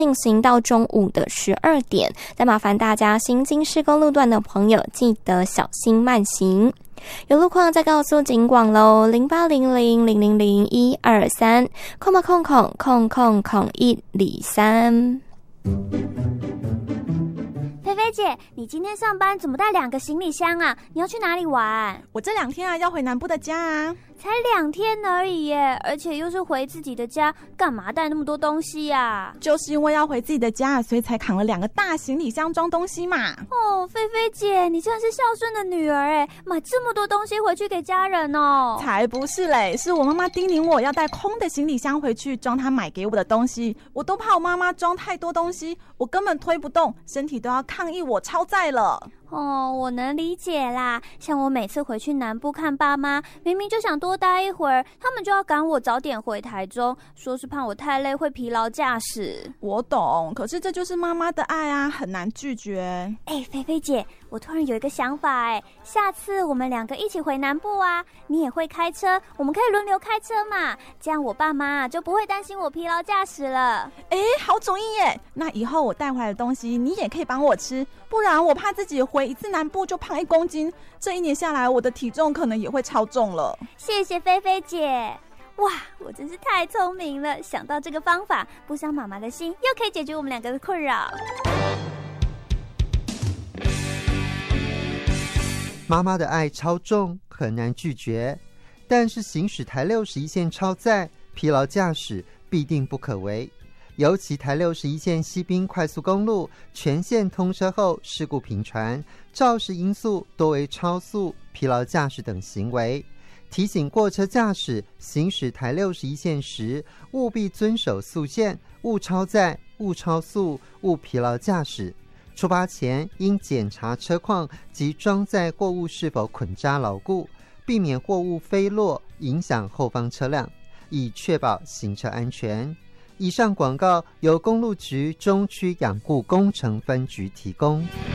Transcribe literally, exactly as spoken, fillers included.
进行到中午的十二点，再麻烦大家行经施工路段的朋友记得小心慢行。有路况再告诉警广喽，零八零零零零零一二三空吧空空空空空一里三。 菲菲姐，你今天上班怎么带两个行李箱啊？你要去哪里玩？ 我这两天啊要回南部的家啊。 才两天而已耶，而且又是回自己的家，干嘛带那么多东西呀？ 就是因为要回自己的家，所以才扛了两个大行李箱装东西嘛。 哦，菲菲姐，你真的是孝顺的女儿哎，买这么多东西回去给家人哦。 才不是嘞，是我妈妈叮咛我要带空的行李箱回去装她买给我的东西，我都怕我妈妈装太多东西，我根本推不动，身体都要抗议我超载了。 哦，我能理解啦。像我每次回去南部看爸妈，明明就想多待一会儿，他们就要赶我早点回台中，说是怕我太累会疲劳驾驶。 我懂，可是这就是妈妈的爱啊，很难拒绝。 哎，菲菲姐，我突然有一个想法哎，下次我们两个一起回南部啊，你也会开车，我们可以轮流开车嘛，这样我爸妈就不会担心我疲劳驾驶了。 哎，好主意耶！那以后我带回来的东西你也可以帮我吃，不然我怕自己回一次南部就胖一公斤，这一年下来我的体重可能也会超重了。 谢谢菲菲姐。哇，我真是太聪明了，想到这个方法，不伤妈妈的心，又可以解决我们两个的困扰。 妈妈的爱超重，很难拒绝，但是行驶台六十一线超载，疲劳驾驶必定不可为。尤其台六十一线西滨快速公路全线通车后，事故频传，肇事因素多为超速、疲劳驾驶等行为。提醒过车驾驶行驶台六十一线时，务必遵守速限，勿超载、勿超速、勿疲劳驾驶。出发前应检查车况及装载货物是否捆扎牢固，避免货物飞落影响后方车辆，以确保行车安全。以上广告由公路局中区养护工程分局提供。